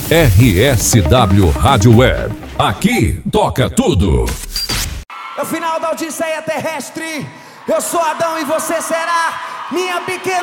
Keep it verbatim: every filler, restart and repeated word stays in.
R S W Rádio Web. Aqui toca tudo. É o final da Odisseia terrestre. Eu sou Adão e você será minha pequena